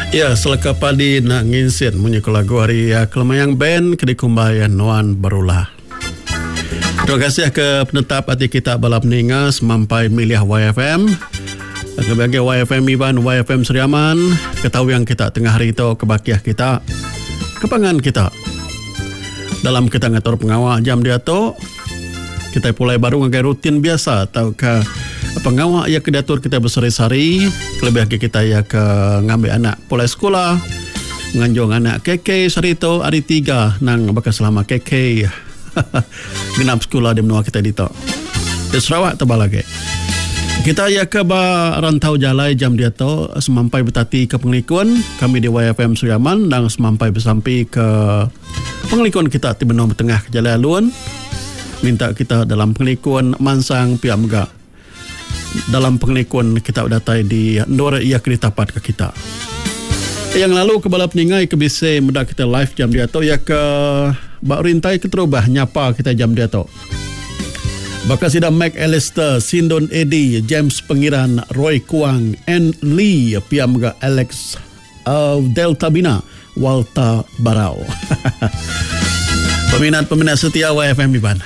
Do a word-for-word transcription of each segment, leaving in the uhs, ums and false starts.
Ya, selaka padi nak nginsin munyuk lagu hari ya, kelemayang band kedikumbayan Nuan Berulah. Terima kasih ke penetap hati kita balap ninga semampai milih Y F M. Sebagai Y F M Iban, Y F M Seriaman, ketahui yang kita tengah hari itu kebakiah kita, kepangan kita. Dalam kita ngatur pengawal jam dia tu, kita mulai baru ngagai rutin biasa atau ke pengawal ya ke diatur kita bersari-sari, lebih lagi kita ya ke ngambil anak pulai sekolah, nganjong anak K K sari itu hari tiga nang bakal selama K K genap sekolah di menua kita dito. Di Sarawak tebal lagi. Kita ya ke ba rantau jalai jam dia tu semampai betati ke penglikuan kami di Y F M Seriaman dan semampai bersampai ke penglikuan kita di benua tengah ke Jalai Alun. Minta kita dalam penglikuan mansang pihak megak. Dalam penglikuan kita datai di Ndor ia keritapat ke kita. Yang lalu ke balap ningai ke bise mudah kita live jam dia tu ya ke bak rintai ke terubah nyapa kita jam dia tu. Bakal sidang Mac Alistair, Sindon Eddie, James Pengiran, Roy Kuang, Ann Lee, pihak megak Alex uh, Delta Bina, Walter Barau. Peminat-peminat setia Y F M Iban.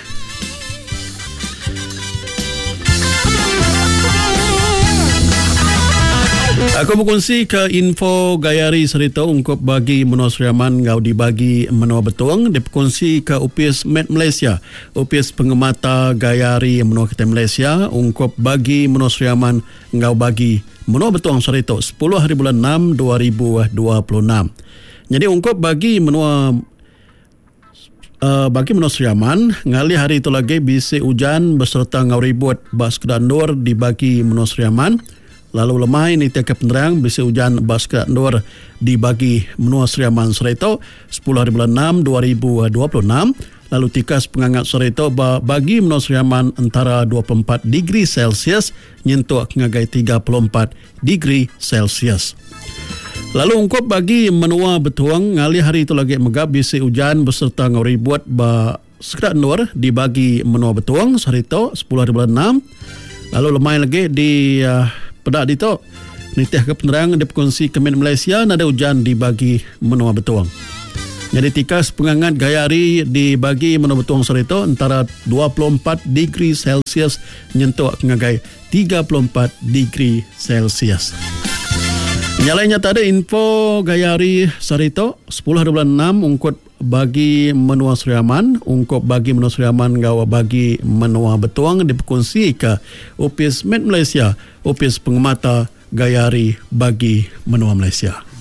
Aku berkongsi ke info gayari serita ungkap bagi menua Seriaman ngau dibagi menua betuang. Dia berkongsi ke U P S Med Malaysia, U P S pengemata gayari menua kita Malaysia ungkap bagi menua Seriaman ngau bagi menua betuang serita sepuluh hari bulan enam dua ribu dua puluh enam. Jadi ungkap bagi menua Uh, bagi menua Seriaman, ngali hari itu lagi bisa hujan beserta ngau ribut bas kedandur dibagi menua Seriaman. Lalu lemah ini tiap penerang bisa hujan bas kedandur dibagi menua Seriaman serita sepuluh hari bulan enam dua ribu dua puluh enam. Lalu tikas pengangat serita bagi menua Seriaman antara dua puluh empat degree Celsius nyentuh ngagai tiga puluh empat degree Celsius. Lalu ungkap bagi menua betuang ngali hari itu lagi megap bisa hujan beserta ngori buat ba sekerat nur dibagi menua betuang sarito sepuluh hari bulan enam. Lalu lemai lagi di uh, pedak dito nitih ke penerang di perkongsi Kemen Malaysia nada hujan dibagi menua betuang. Jadi tikas pengangat gayari dibagi menua betuang sarito antara dua puluh empat degree Celsius nyentuh ngagai tiga puluh empat degree Celsius. Nyalainya tadi info gayari sarito sepuluh hari bulan enam ungkut bagi menua Seriaman, ungkut bagi menua Seriaman gawa bagi menua betuang diperkongsi ke U P S Med Malaysia, U P S pengemata gayari bagi menua Malaysia.